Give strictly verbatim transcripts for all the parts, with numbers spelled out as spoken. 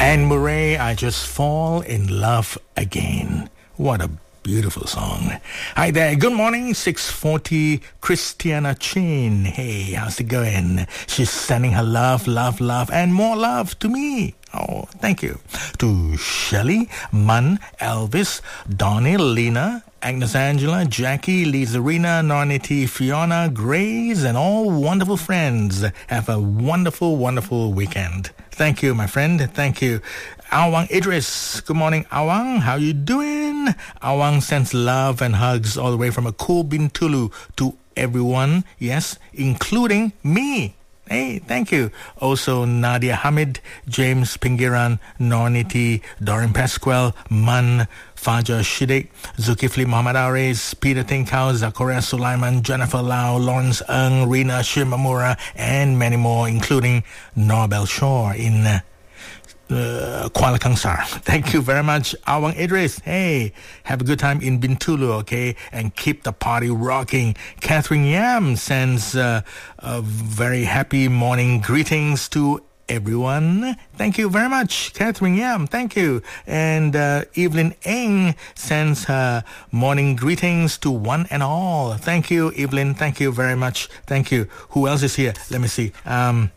Anne Murray, I Just Fall in Love Again. What a beautiful song. Hi there. Good morning. six forty, Christiana Chin. Hey, how's it going? She's sending her love, love, love, and more love to me. Oh, thank you. To Shelley, Mun, Elvis, Donnie, Lena, Agnes Angela, Jackie, Lizarina, Nornity, Fiona, Grace, and all wonderful friends. Have a wonderful, wonderful weekend. Thank you, my friend. Thank you. Awang Idris. Good morning, Awang. How you doing? Awang sends love and hugs all the way from a cool Bintulu to everyone. Yes, including me. Hey, thank you. Also, Nadia Hamid, James Pingiran, Nornity, Dorin Pasquale, Man, Faja Shidek, Zulkifli Muhammad Ares, Peter Tinkau, Zakaria Sulaiman, Jennifer Lau, Lawrence Ng, Rina Shimamura, and many more, including Norbel Shore in uh, Uh, Kuala Kangsar. Thank you very much, Awang Idris. Hey, have a good time in Bintulu, okay? And keep the party rocking. Catherine Yam sends uh, a very happy morning greetings to everyone. Thank you very much, Catherine Yam. Thank you. And uh, Evelyn Eng sends her morning greetings to one and all. Thank you, Evelyn. Thank you very much. Thank you. Who else is here? Let me see. Um...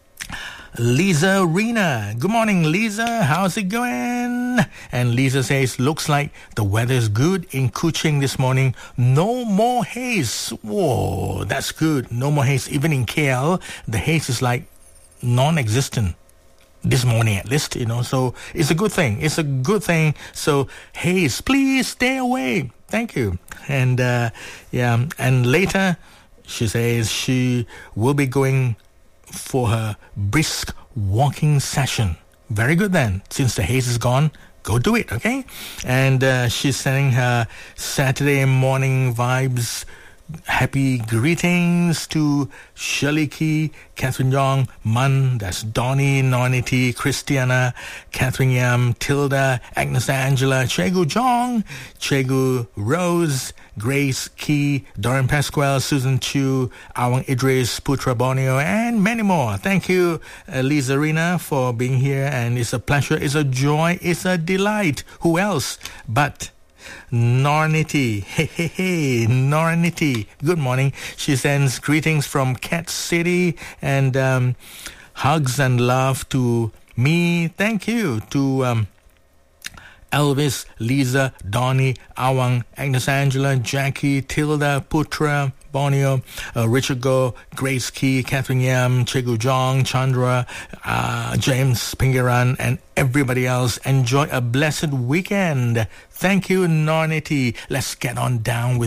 Lisa Rena. Good morning, Lisa. How's it going? And Lisa says, looks like the weather's good in Kuching this morning. No more haze. Whoa, that's good. No more haze. Even in K L, the haze is like non-existent. This morning at least, you know, so it's a good thing. It's a good thing. So, haze, please stay away. Thank you. And, uh, yeah, and later, she says she will be going for her brisk walking session. Very good then. Since the haze is gone, go do it, okay? And uh, she's sending her Saturday morning vibes, happy greetings to Shirley Key, Catherine Yong, Mun, that's Donnie, Nornity, Christiana, Catherine Yam, Tilda, Agnes Angela, Chegu Jong, Chegu Rose, Grace Key, Dorin Pasquale, Susan Chu, Awang Idris, Putra Borneo, and many more. Thank you, uh, Lisa Rina, for being here, and it's a pleasure, it's a joy, it's a delight. Who else but Nornity? Hey, hey, hey, Nornity. Good morning. She sends greetings from Cat City and um, hugs and love to me. Thank you to um, Elvis, Lisa, Donnie, Awang, Agnes Angela, Jackie, Tilda, Putra, Borneo, uh, Richard Go, Grace Key, Catherine Yam, Chegu Jong, Chandra, uh, James Pingiran, and everybody else. Enjoy a blessed weekend. Thank you, Nornity. Let's get on down with